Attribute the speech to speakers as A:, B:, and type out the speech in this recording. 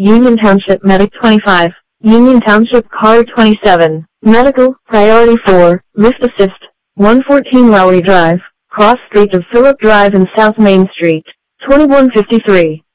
A: Union Township Medic 25, Union Township Car 27, Medical, Priority 4, Lift Assist, 114 Lowry Drive, Cross Street of Phillip Drive and South Main Street, 2153.